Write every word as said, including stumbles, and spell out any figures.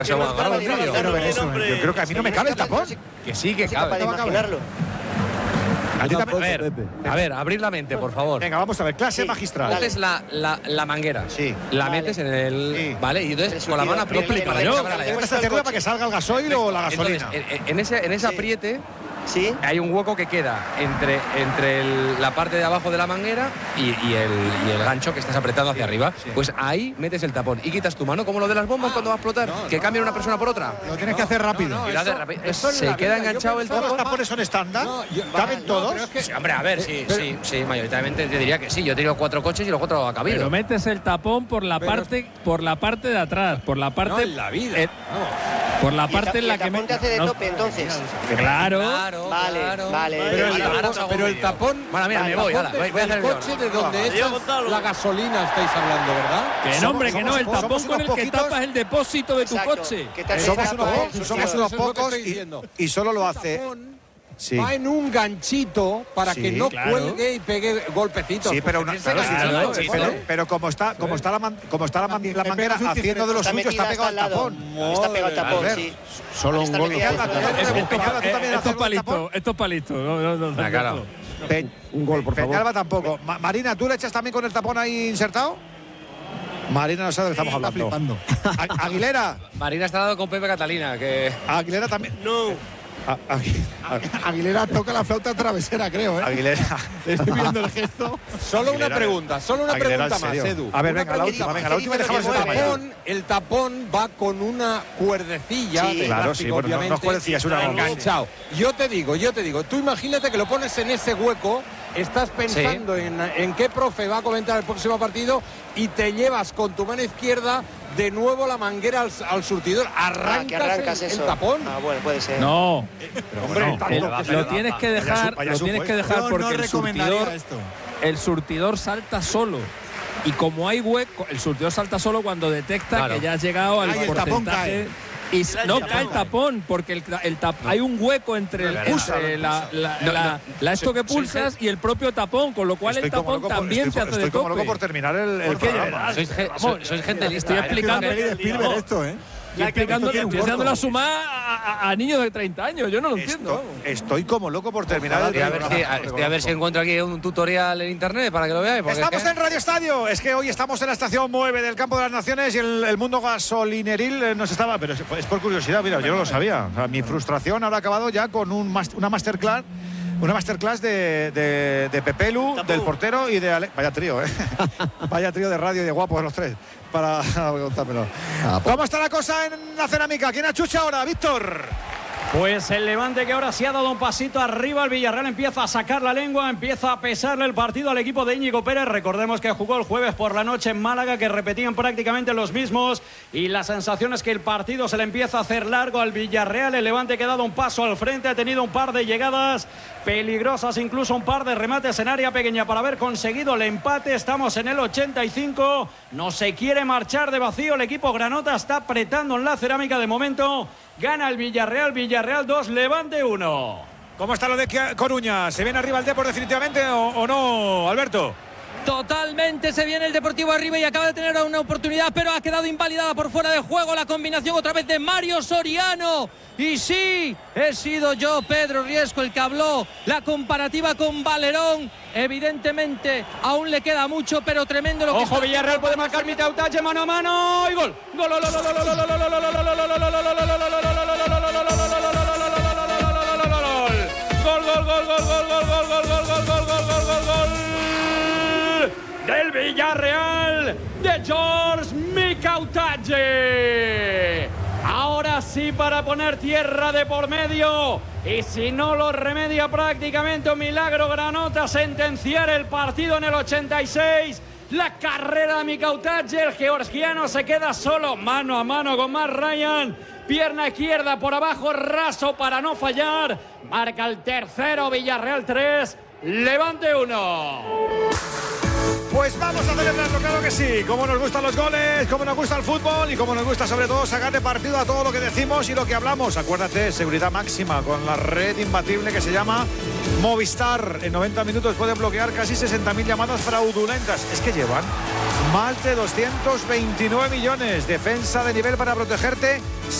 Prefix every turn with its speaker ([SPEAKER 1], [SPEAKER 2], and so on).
[SPEAKER 1] Yo
[SPEAKER 2] creo que a mí no me cabe el tapón.
[SPEAKER 1] Que sí, que cabe.
[SPEAKER 2] de imaginarlo.
[SPEAKER 1] A, ver, a ver, abrir la mente, por favor.
[SPEAKER 2] Venga, vamos a ver, clase
[SPEAKER 1] sí,
[SPEAKER 2] magistral.
[SPEAKER 1] Metes la, la, la manguera.
[SPEAKER 2] Sí.
[SPEAKER 1] La
[SPEAKER 2] vale.
[SPEAKER 1] metes en el. Sí. Vale, y entonces con la mano aprietas.
[SPEAKER 2] Para yo, para que salga el gasoil o la gasolina.
[SPEAKER 1] Entonces, en, en ese, en ese
[SPEAKER 2] sí.
[SPEAKER 1] apriete.
[SPEAKER 2] ¿Sí?
[SPEAKER 1] Hay un hueco que queda entre, entre el, la parte de abajo de la manguera y, y, el, y el gancho que estás apretando hacia arriba. Sí. Pues ahí metes el tapón y quitas tu mano, como lo de las bombas ah, cuando va a explotar, no, que no, cambia una persona por otra.
[SPEAKER 2] Lo tienes no, que hacer rápido. No, no,
[SPEAKER 1] eso,
[SPEAKER 2] rápido.
[SPEAKER 1] Eso se queda enganchado el tapón.
[SPEAKER 2] ¿Todos los tapones son estándar? No, ¿caben todos?
[SPEAKER 1] Es que, sí, hombre, a ver, sí, pero, sí, sí, mayoritariamente te diría que sí. Yo he tenido cuatro coches y los cuatro ha cabido.
[SPEAKER 3] Pero metes el tapón por la
[SPEAKER 1] pero,
[SPEAKER 3] parte por la parte de atrás, por la parte.
[SPEAKER 1] No, en la vida.
[SPEAKER 3] Eh, por la parte en la que
[SPEAKER 4] me. hace de tope, entonces.
[SPEAKER 3] Claro.
[SPEAKER 1] Claro,
[SPEAKER 4] vale,
[SPEAKER 1] claro.
[SPEAKER 4] Vale,
[SPEAKER 5] pero,
[SPEAKER 4] vale,
[SPEAKER 5] el,
[SPEAKER 4] vale,
[SPEAKER 5] tapón, pero el tapón.
[SPEAKER 1] Bueno, mira,
[SPEAKER 5] vale,
[SPEAKER 1] me voy,
[SPEAKER 5] tapón
[SPEAKER 1] ala, voy, voy a hacer
[SPEAKER 5] el coche de donde echas la gasolina estáis hablando, ¿verdad?
[SPEAKER 3] Que no, hombre, que no, el tapón con el que tapas el depósito de tu coche.
[SPEAKER 2] Somos unos, somos unos pocos y, y solo lo hace.
[SPEAKER 5] Sí. Va en un ganchito para sí, que no claro. cuelgue y pegue golpecitos.
[SPEAKER 2] Sí, pero, una, claro, claro, sí, pero, pero como está, como está la, man, como está la, man, la manguera haciendo de lo suyo, está pegado al tapón.
[SPEAKER 4] Está pegado al tapón, sí.
[SPEAKER 2] Solo un gol.
[SPEAKER 3] Estos palitos, estos palitos. No, no, no.
[SPEAKER 1] Claro.
[SPEAKER 2] Un gol, por favor. Peñalba tampoco. Marina, ¿tú le echas también con el tapón ahí insertado? Marina no sabe de lo que estamos hablando. Aguilera.
[SPEAKER 1] Marina está dando con Pepe Catalina. Que...
[SPEAKER 2] Aguilera también.
[SPEAKER 4] No.
[SPEAKER 2] Aguilera toca la flauta travesera, creo, ¿eh? Aguilera.
[SPEAKER 3] Estoy viendo el gesto.
[SPEAKER 5] Solo Aguilera, una pregunta, solo una
[SPEAKER 2] Aguilera,
[SPEAKER 5] pregunta más, Edu.
[SPEAKER 2] A ver, venga, la última, venga, la última y dejamos el
[SPEAKER 5] tapón. El tapón va con una cuerdecilla.
[SPEAKER 2] Sí,
[SPEAKER 5] de
[SPEAKER 2] claro,
[SPEAKER 5] plástico,
[SPEAKER 2] sí, bueno,
[SPEAKER 5] obviamente,
[SPEAKER 2] no, no cuerdecilla, es una
[SPEAKER 5] enganchado. Yo te digo, yo te digo, tú imagínate que lo pones en ese hueco, estás pensando sí. en, en qué profe va a comentar el próximo partido y te llevas con tu mano izquierda de nuevo la manguera al, al surtidor. Arrancas, ah, el, el tapón.
[SPEAKER 4] Ah, bueno, puede ser.
[SPEAKER 3] No,
[SPEAKER 2] pero hombre, no,
[SPEAKER 3] el, lo, lo tienes que dejar, lo tienes que dejar porque no el surtidor, esto. el surtidor salta solo. Y como hay hueco, el surtidor salta solo cuando detecta claro. que ya has llegado al Ay, porcentaje. Y no cae el tapón, porque el, el tap, hay un hueco entre, el, entre la, la, la, la, la esto que pulsas y el propio tapón, con lo cual el tapón también
[SPEAKER 2] estoy,
[SPEAKER 3] te hace
[SPEAKER 2] estoy
[SPEAKER 3] de
[SPEAKER 2] como
[SPEAKER 3] tope.
[SPEAKER 2] loco por terminar el, el programa.
[SPEAKER 1] Sois, sois, sois gente lista.
[SPEAKER 3] Estoy explicando
[SPEAKER 2] no, esto, ¿eh?
[SPEAKER 3] Estoy explicando, estoy dando la suma a, a, a niños de treinta años, yo no lo
[SPEAKER 2] esto,
[SPEAKER 3] entiendo.
[SPEAKER 2] Estoy como loco por terminar el
[SPEAKER 1] programa. Estoy a ver si, estoy a ver si encuentro aquí un tutorial en internet para que lo veáis.
[SPEAKER 2] Estamos en Radio Estadio, es que hoy estamos en la estación nueve del Campo de las Naciones y el, el mundo gasolineril nos estaba, pero es, es por curiosidad, mira, yo no lo sabía. O sea, mi frustración ahora ha acabado ya con un, una masterclass. Una masterclass de, de, de Pepelu, del portero y de Ale... Vaya trío, ¿eh? Vaya trío de radio y de guapos los tres. Para contármelo. ¿Cómo está la cosa en la cerámica? ¿Quién achucha ahora, Víctor?
[SPEAKER 6] Pues el Levante, que ahora sí ha dado un pasito arriba, el Villarreal empieza a sacar la lengua, empieza a pesarle el partido al equipo de Íñigo Pérez. Recordemos que jugó el jueves por la noche en Málaga, que repetían prácticamente los mismos, y la sensación es que el partido se le empieza a hacer largo al Villarreal. El Levante, que ha dado un paso al frente, ha tenido un par de llegadas peligrosas, incluso un par de remates en área pequeña para haber conseguido el empate. Estamos en el ochenta y cinco, no se quiere marchar de vacío el equipo granota, está apretando en la cerámica de momento. Gana el Villarreal, Villarreal dos, Levante uno.
[SPEAKER 2] ¿Cómo está lo de Coruña? ¿Se viene arriba el Depor definitivamente o, o no, Alberto?
[SPEAKER 7] Totalmente se viene el Deportivo arriba y acaba de tener una oportunidad, pero ha quedado invalidada por fuera de juego. La combinación otra vez de Mario Soriano. Y sí, he sido yo, Pedro Riesco, el que habló. La comparativa con Valerón. Evidentemente, aún le queda mucho, pero tremendo lo que...
[SPEAKER 6] Ojo, Villarreal puede marcar Mitautache, mano a mano y gol. Gol, gol, gol, gol, gol, gol, gol, gol, gol, gol, del Villarreal de George Mitautache. Ahora sí, para poner tierra de por medio, y si no lo remedia prácticamente un milagro granota, sentenciar el partido en el ochenta y seis. La carrera de Mitautache, el georgiano se queda solo mano a mano con Matt Ryan. Pierna izquierda por abajo, raso para no fallar. Marca el tercero, Villarreal tres, Levante uno.
[SPEAKER 2] Pues vamos a celebrarlo, claro que sí. Como nos gustan los goles, como nos gusta el fútbol y como nos gusta sobre todo sacar de partido a todo lo que decimos y lo que hablamos. Acuérdate, seguridad máxima con la red imbatible que se llama Movistar. En noventa minutos pueden bloquear casi sesenta mil llamadas fraudulentas. Es que llevan más de doscientos veintinueve millones. Defensa de nivel para protegerte